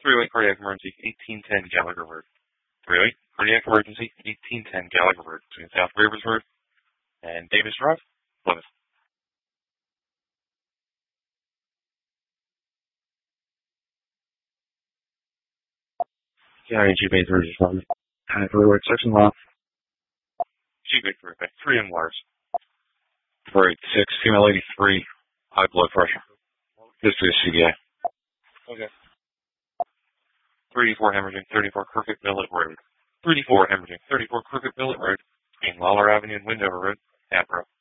308 cardiac emergency, 1810 Gallagher Road. 308 cardiac emergency, 1810 Gallagher Road, between South Rivers Road and Davis Drive, Plymouth. Yeah, G-Bay 3 responding. 308 section law. G-Bay 308, 3 in wires. 486, female 83, high blood pressure. History of CBA. Okay. 34 hemorrhaging, 34 Crooked Billet Road. 34 hemorrhaging, 34 Crooked Billet Road, between Lawler Avenue and Windover Road, Apro.